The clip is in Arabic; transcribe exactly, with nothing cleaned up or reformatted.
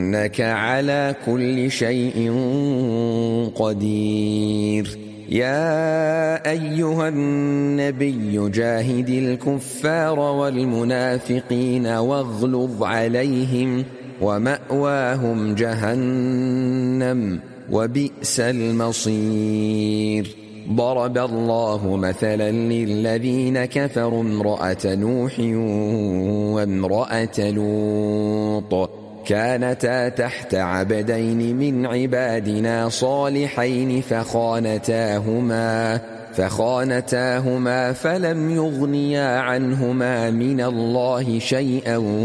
إنك على كل شيء قدير. يا أيها النبي جاهد الكفار والمنافقين واغلظ عليهم ومأواهم جهنم وبئس المصير. ضرب الله مثلا للذين كفروا امرأة نوح وامرأة لوط كانتا تحت عبدين من عبادنا صالحين فخانتاهما فخانتاهما فلم يغنيا عنهما من الله شيئا